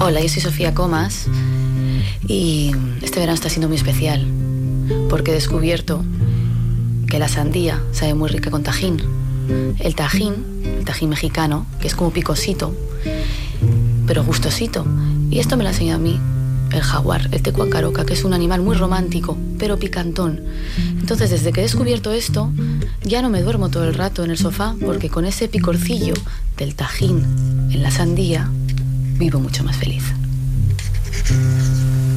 Hola, yo soy Sofía Comas y este verano está siendo muy especial porque he descubierto que la sandía sabe muy rica con tajín. El tajín mexicano, que es como picosito, pero gustosito. Y esto me lo ha enseñado a mí el jaguar, el tecuacaroca, que es un animal muy romántico, pero picantón. Entonces, desde que he descubierto esto, ya no me duermo todo el rato en el sofá, porque con ese picorcillo del tajín en la sandía, vivo mucho más feliz.